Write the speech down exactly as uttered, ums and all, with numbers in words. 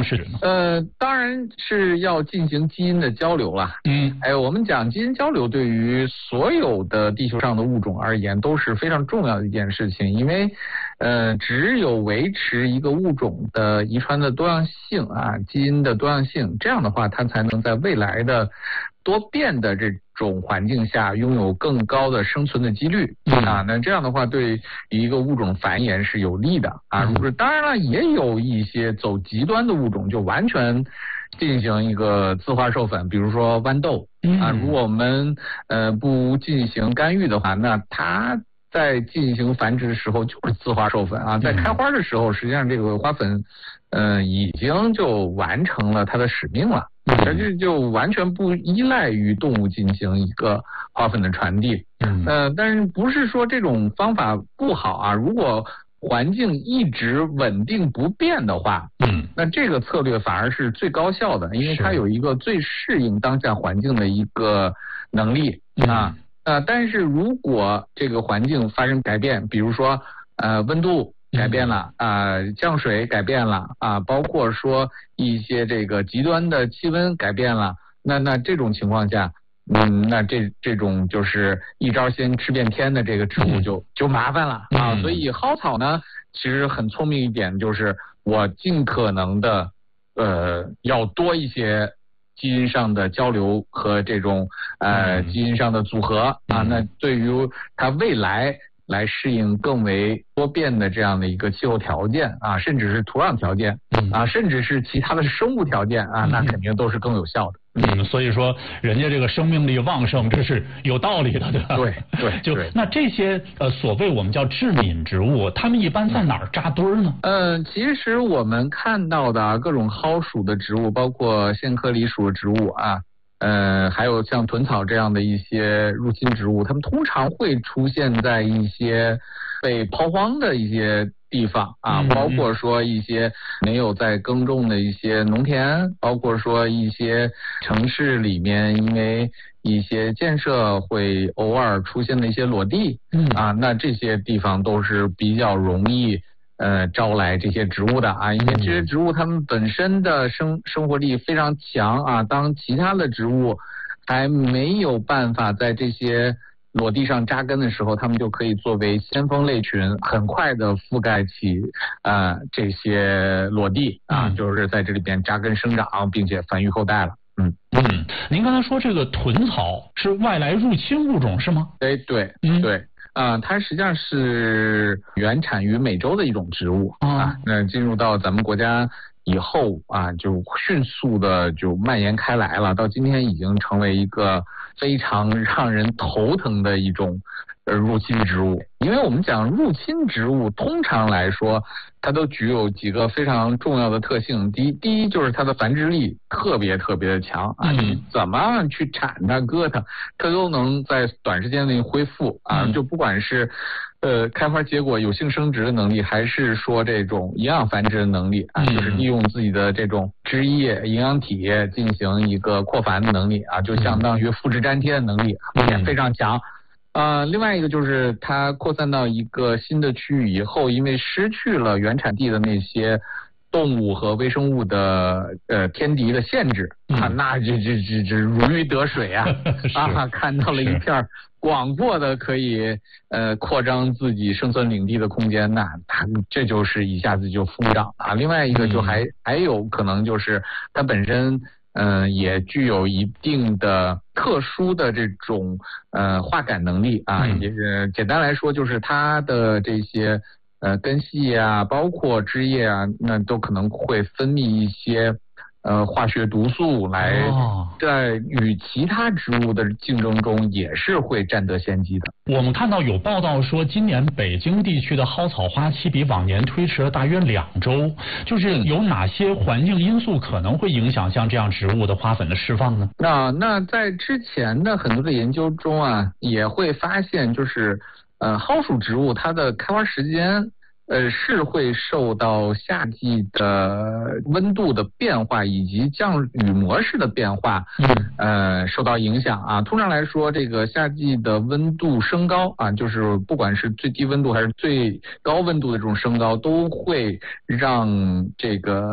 式呢？ 呃，当然是要进行基因的交流了。 嗯， 哎，我们讲基因交流对于所有的地球上的物种而言都是非常重要的一件事情，因为呃，只有维持一个物种的遗传的多样性啊，基因的多样性，这样的话，它才能在未来的多变的这种环境下拥有更高的生存的几率啊。那这样的话，对于一个物种繁衍是有利的啊。如果当然了，也有一些走极端的物种，就完全进行一个自花授粉，比如说豌豆啊。如果我们呃不进行干预的话，那它在进行繁殖的时候就是自花授粉啊。在开花的时候，实际上这个花粉呃已经就完成了它的使命了。这就就完全不依赖于动物进行一个花粉的传递，呃，但是不是说这种方法不好啊？如果环境一直稳定不变的话，嗯，那这个策略反而是最高效的，因为它有一个最适应当下环境的一个能力啊。呃，但是如果这个环境发生改变，比如说呃温度改变了啊、呃，降水改变了啊，包括说一些这个极端的气温改变了，那那这种情况下，嗯，那这这种就是一招鲜吃遍天的这个植物就就麻烦了啊。所以蒿草呢，其实很聪明一点，就是我尽可能的呃要多一些基因上的交流和这种呃基因上的组合啊，那对于它未来来适应更为多变的这样的一个气候条件啊，甚至是土壤条件啊，甚至是其他的生物条件啊，那肯定都是更有效的。 嗯，所以说人家这个生命力旺盛，这是有道理的，对吧？ 对对， 就那这些呃所谓我们叫致敏植物，它们一般在哪儿扎堆儿呢？ 嗯、呃，其实我们看到的各种蒿属的植物，包括苋科里属的植物啊。呃，还有像豚草这样的一些入侵植物，它们通常会出现在一些被抛荒的一些地方啊，包括说一些没有在耕种的一些农田，包括说一些城市里面因为一些建设会偶尔出现的一些裸地，嗯啊，那这些地方都是比较容易呃，招来这些植物的啊，因为这些植物它们本身的生生活力非常强啊，当其他的植物还没有办法在这些裸地上扎根的时候，它们就可以作为先锋类群，很快的覆盖起呃这些裸地啊，就是在这里边扎根生长，并且繁育后代了。嗯嗯，您刚才说这个豚草是外来入侵物种是吗？ 哎，对，嗯对。啊、呃，它实际上是原产于美洲的一种植物啊，那进入到咱们国家以后啊，就迅速的就蔓延开来了，到今天已经成为一个非常让人头疼的一种呃入侵植物。因为我们讲入侵植物，通常来说它都具有几个非常重要的特性。第一，第一就是它的繁殖力特别特别的强啊，你怎么去铲它、割它，它都能在短时间内恢复啊。就不管是呃开花结果、有性生殖的能力，还是说这种营养繁殖的能力啊，就是利用自己的这种汁液、营养体进行一个扩繁的能力啊，就相当于复制粘贴的能力也非常强。呃，另外一个就是它扩散到一个新的区域以后，因为失去了原产地的那些动物和微生物的呃天敌的限制啊，那就就就就如鱼得水啊啊，看到了一片广阔的可以呃扩张自己生存领地的空间，那它这就是一下子就疯长啊。另外一个就还还有可能就是它本身。嗯、呃，也具有一定的特殊的这种呃化感能力啊，也是简单来说就是它的这些呃根系啊，包括枝叶啊，那都可能会分泌一些呃化学毒素来在与其他植物的竞争中也是会占得先机的。 我们看到有报道说，今年北京地区的蒿草花期比往年推迟了大约两周，就是有哪些环境因素可能会影响像这样植物的花粉的释放呢？ 那那在之前的很多的研究中啊，也会发现就是呃蒿属植物它的开花时间。呃，是会受到夏季的温度的变化以及降雨模式的变化，呃，受到影响啊。通常来说，这个夏季的温度升高啊，就是不管是最低温度还是最高温度的这种升高，都会让这个